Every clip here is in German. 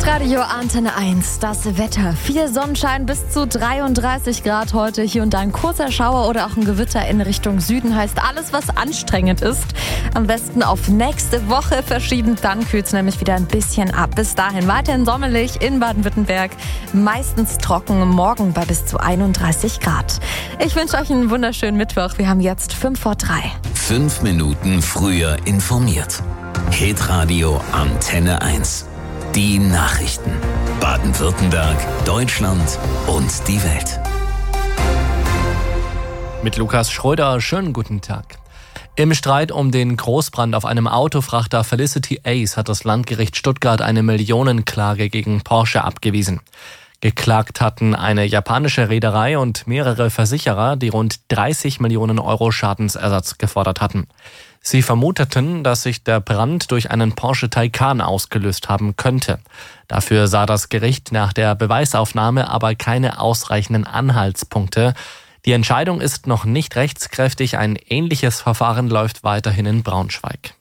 Hitradio Antenne 1, das Wetter. Viel Sonnenschein bis zu 33 Grad heute. Hier und da ein kurzer Schauer oder auch ein Gewitter in Richtung Süden. Heißt alles, was anstrengend ist, am besten auf nächste Woche verschieben. Dann kühlt es nämlich wieder ein bisschen ab. Bis dahin weiterhin sommerlich in Baden-Württemberg. Meistens trocken, morgen bei bis zu 31 Grad. Ich wünsche euch einen wunderschönen Mittwoch. Wir haben jetzt 5:03. 5 Minuten früher informiert. Hitradio Antenne 1. Die Nachrichten. Baden-Württemberg, Deutschland und die Welt. Mit Lukas Schröder, schönen guten Tag. Im Streit um den Großbrand auf einem Autofrachter Felicity Ace hat das Landgericht Stuttgart eine Millionenklage gegen Porsche abgewiesen. Geklagt hatten eine japanische Reederei und mehrere Versicherer, die rund 30 Millionen Euro Schadensersatz gefordert hatten. Sie vermuteten, dass sich der Brand durch einen Porsche Taycan ausgelöst haben könnte. Dafür sah das Gericht nach der Beweisaufnahme aber keine ausreichenden Anhaltspunkte. Die Entscheidung ist noch nicht rechtskräftig. Ein ähnliches Verfahren läuft weiterhin in Braunschweig.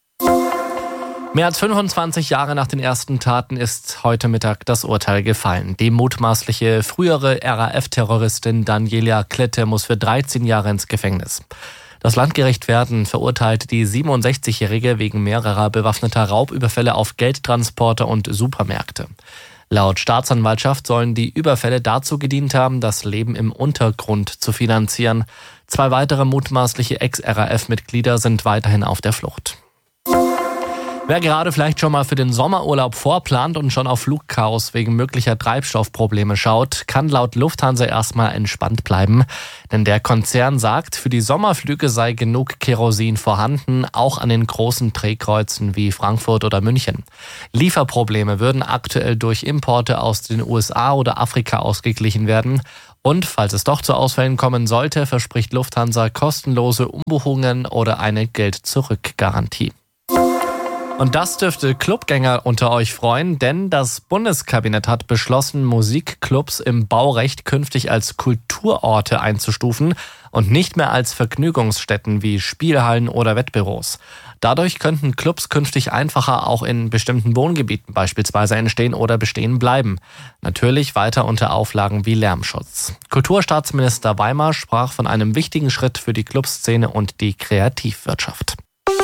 Mehr als 25 Jahre nach den ersten Taten ist heute Mittag das Urteil gefallen. Die mutmaßliche frühere RAF-Terroristin Daniela Klette muss für 13 Jahre ins Gefängnis. Das Landgericht Verden verurteilt die 67-Jährige wegen mehrerer bewaffneter Raubüberfälle auf Geldtransporter und Supermärkte. Laut Staatsanwaltschaft sollen die Überfälle dazu gedient haben, das Leben im Untergrund zu finanzieren. 2 weitere mutmaßliche Ex-RAF-Mitglieder sind weiterhin auf der Flucht. Wer gerade vielleicht schon mal für den Sommerurlaub vorplant und schon auf Flugchaos wegen möglicher Treibstoffprobleme schaut, kann laut Lufthansa erstmal entspannt bleiben. Denn der Konzern sagt, für die Sommerflüge sei genug Kerosin vorhanden, auch an den großen Drehkreuzen wie Frankfurt oder München. Lieferprobleme würden aktuell durch Importe aus den USA oder Afrika ausgeglichen werden. Und falls es doch zu Ausfällen kommen sollte, verspricht Lufthansa kostenlose Umbuchungen oder eine Geld-Zurück-Garantie. Und das dürfte Clubgänger unter euch freuen, denn das Bundeskabinett hat beschlossen, Musikclubs im Baurecht künftig als Kulturorte einzustufen und nicht mehr als Vergnügungsstätten wie Spielhallen oder Wettbüros. Dadurch könnten Clubs künftig einfacher auch in bestimmten Wohngebieten beispielsweise entstehen oder bestehen bleiben. Natürlich weiter unter Auflagen wie Lärmschutz. Kulturstaatsminister Weimar sprach von einem wichtigen Schritt für die Clubszene und die Kreativwirtschaft.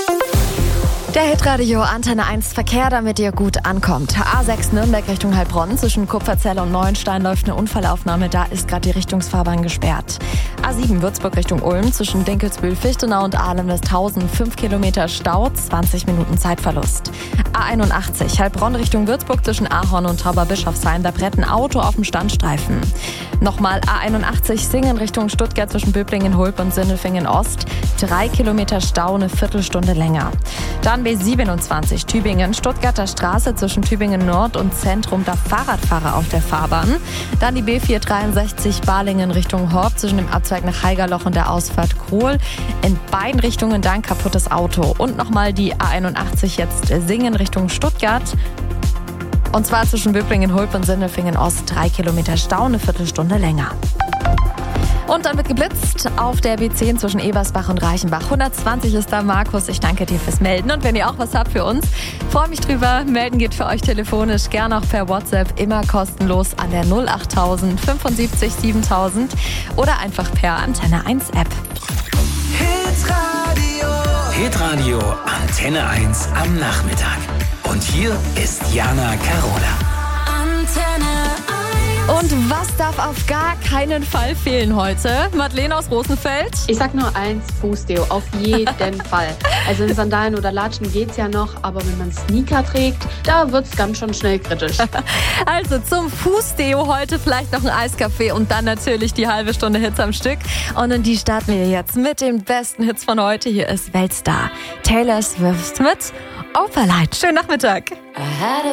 Der Hitradio Antenne 1 Verkehr, damit ihr gut ankommt. A6 Nürnberg Richtung Heilbronn. Zwischen Kupferzelle und Neuenstein läuft eine Unfallaufnahme. Da ist gerade die Richtungsfahrbahn gesperrt. A7 Würzburg Richtung Ulm. Zwischen Dinkelsbühl, Fichtenau und Ahlem-Lesthausen 5 Kilometer Stau, 20 Minuten Zeitverlust. A81 Heilbronn Richtung Würzburg. Zwischen Ahorn und Tauberbischofsheim. Da brennt ein Auto auf dem Standstreifen. Nochmal A81 Singen Richtung Stuttgart. Zwischen Böblingen-Hulp und Sindelfingen-Ost. 3 Kilometer Stau, eine Viertelstunde länger. Dann B27 Tübingen, Stuttgarter Straße zwischen Tübingen Nord und Zentrum, da Fahrradfahrer auf der Fahrbahn. Dann die B463 Balingen Richtung Horb zwischen dem Abzweig nach Haigerloch und der Ausfahrt Kohl. In beiden Richtungen dann kaputtes Auto. Und nochmal die A81 jetzt Singen Richtung Stuttgart. Und zwar zwischen Böblingen-Hulp und Sindelfingen-Ost 3 Kilometer Stau, eine Viertelstunde länger. Und dann wird geblitzt auf der B10 zwischen Ebersbach und Reichenbach. 120 ist da Markus. Ich danke dir fürs Melden. Und wenn ihr auch was habt für uns, freue mich drüber. Melden geht für euch telefonisch, gerne auch per WhatsApp, immer kostenlos an der 08000 75 7000 oder einfach per Antenne 1 App. Hitradio Antenne 1 am Nachmittag. Und hier ist Jana Carola. Antenne 1. Und was darf auf gar keinen Fall fehlen heute? Madeleine aus Rosenfeld? Ich sag nur eins, Fußdeo, auf jeden Fall. Also in Sandalen oder Latschen geht's ja noch, aber wenn man Sneaker trägt, da wird's ganz schön schnell kritisch. Also zum Fußdeo heute vielleicht noch ein Eiskaffee und dann natürlich die halbe Stunde Hits am Stück. Und in die starten wir jetzt mit den besten Hits von heute. Hier ist Weltstar Taylor Swift mit Overlight. Schönen Nachmittag.